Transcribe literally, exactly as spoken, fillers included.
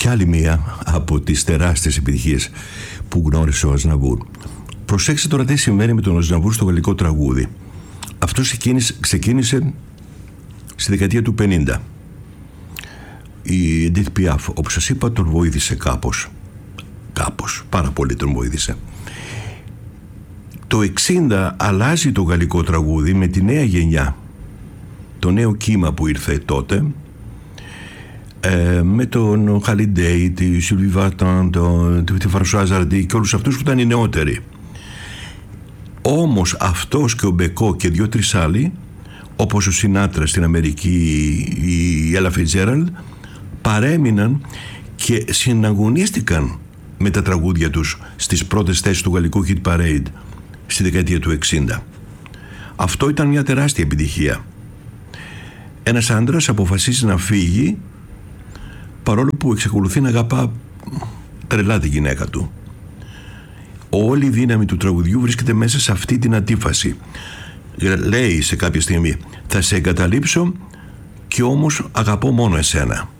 και άλλη μία από τις τεράστιες επιτυχίες που γνώρισε ο Αζναβούρ. Προσέξτε τώρα τι συμβαίνει με τον Αζναβούρ στο γαλλικό τραγούδι. Αυτό ξεκίνησε, ξεκίνησε στη δεκαετία του πενήντα. Η Edith Piaf, όπως σας είπα, τον βοήθησε κάπως. Κάπως, πάρα πολύ τον βοήθησε. Το εξήντα αλλάζει το γαλλικό τραγούδι με τη νέα γενιά, το νέο κύμα που ήρθε τότε, ε, με τον Χαλιντέι, τη Σιλβί Βαρτάν, τη Φρανσουάζ Αρντί και όλους αυτούς που ήταν οι νεότεροι. Όμως αυτός και ο Μπεκό και δύο-τρεις άλλοι, όπως ο Σινάτρα στην Αμερική, η Έλα Φιτζέραλντ, παρέμειναν και συναγωνίστηκαν με τα τραγούδια τους στις πρώτες θέσεις του γαλλικού Hit Parade στη δεκαετία του εξήντα. Αυτό ήταν μια τεράστια επιτυχία. Ένας άντρας αποφασίζει να φύγει παρόλο που εξακολουθεί να αγαπά τρελά τη γυναίκα του. Όλη η δύναμη του τραγουδιού βρίσκεται μέσα σε αυτή την αντίφαση. Λέει σε κάποια στιγμή, θα σε εγκαταλείψω και όμως αγαπώ μόνο εσένα.